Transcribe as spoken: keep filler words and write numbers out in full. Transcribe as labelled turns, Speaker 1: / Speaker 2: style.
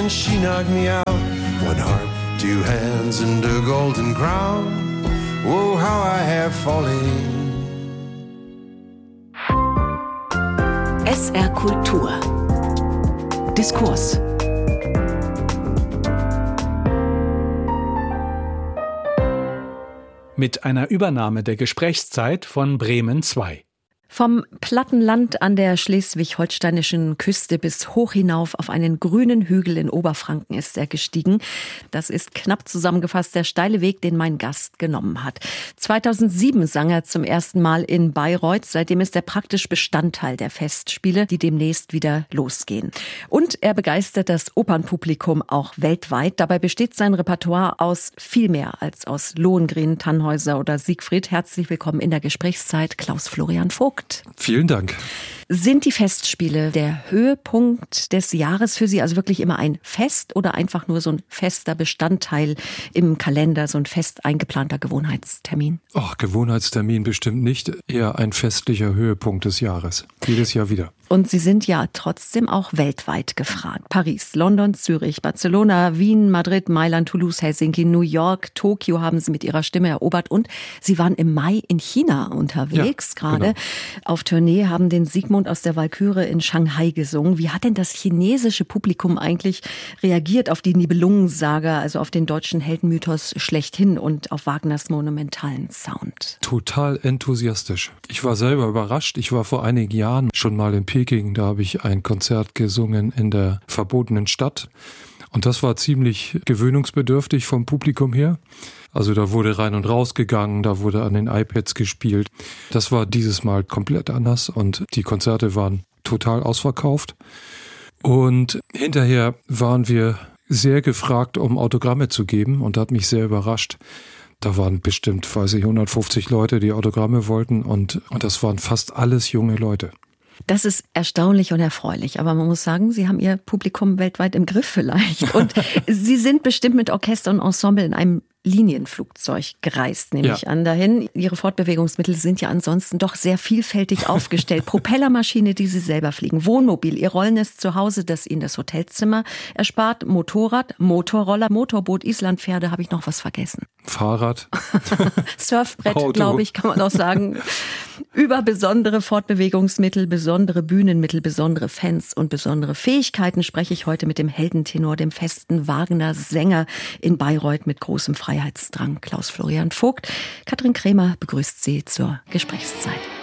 Speaker 1: and she knocked me out. One heart, two hands and a golden crown. Oh, how I have fallen.
Speaker 2: S R Kultur. Diskurs.
Speaker 3: Mit einer Übernahme der Gesprächszeit von Bremen zwei.
Speaker 4: Vom Plattenland an der schleswig-holsteinischen Küste bis hoch hinauf auf einen grünen Hügel in Oberfranken ist er gestiegen. Das ist knapp zusammengefasst der steile Weg, den mein Gast genommen hat. zweitausendsieben sang er zum ersten Mal in Bayreuth. Seitdem ist er praktisch Bestandteil der Festspiele, die demnächst wieder losgehen. Und er begeistert das Opernpublikum auch weltweit. Dabei besteht sein Repertoire aus viel mehr als aus Lohengrin, Tannhäuser oder Siegfried. Herzlich willkommen in der Gesprächszeit, Klaus-Florian Vogt.
Speaker 5: Vielen Dank.
Speaker 4: Sind die Festspiele der Höhepunkt des Jahres für Sie? Also wirklich immer ein Fest oder einfach nur so ein fester Bestandteil im Kalender, so ein fest eingeplanter Gewohnheitstermin?
Speaker 5: Ach, Gewohnheitstermin bestimmt nicht. Eher ein festlicher Höhepunkt des Jahres. Jedes Jahr wieder.
Speaker 4: Und Sie sind ja trotzdem auch weltweit gefragt. Paris, London, Zürich, Barcelona, Wien, Madrid, Mailand, Toulouse, Helsinki, New York, Tokio haben Sie mit Ihrer Stimme erobert. Und Sie waren im Mai in China unterwegs ja, gerade. Genau. Auf Tournee, haben den Siegmund aus der Walküre in Shanghai gesungen. Wie hat denn das chinesische Publikum eigentlich reagiert auf die Nibelungensaga, also auf den deutschen Heldenmythos schlechthin und auf Wagners monumentalen Sound?
Speaker 5: Total enthusiastisch. Ich war selber überrascht. Ich war vor einigen Jahren schon mal in Peking, da habe ich ein Konzert gesungen in der verbotenen Stadt. Und das war ziemlich gewöhnungsbedürftig vom Publikum her. Also da wurde rein und raus gegangen, da wurde an den iPads gespielt. Das war dieses Mal komplett anders und die Konzerte waren total ausverkauft. Und hinterher waren wir sehr gefragt, um Autogramme zu geben und das hat mich sehr überrascht. Da waren bestimmt, weiß ich, hundertfünfzig Leute, die Autogramme wollten und, und das waren fast alles junge Leute.
Speaker 4: Das ist erstaunlich und erfreulich, aber man muss sagen, Sie haben Ihr Publikum weltweit im Griff vielleicht. Und Sie sind bestimmt mit Orchester und Ensemble in einem Linienflugzeug gereist, nehme ja. ich an, dahin. Ihre Fortbewegungsmittel sind ja ansonsten doch sehr vielfältig aufgestellt. Propellermaschine, die Sie selber fliegen, Wohnmobil, Ihr Rollnest zu Hause, das Ihnen das Hotelzimmer erspart, Motorrad, Motorroller, Motorboot, Islandpferde, habe ich noch was vergessen?
Speaker 5: Fahrrad.
Speaker 4: Surfbrett, glaube ich, kann man auch sagen. Über besondere Fortbewegungsmittel, besondere Bühnenmittel, besondere Fans und besondere Fähigkeiten spreche ich heute mit dem Heldentenor, dem festen Wagner-Sänger in Bayreuth mit großem Freiheitsdrang, Klaus-Florian Vogt. Katrin Krämer begrüßt Sie zur Gesprächszeit.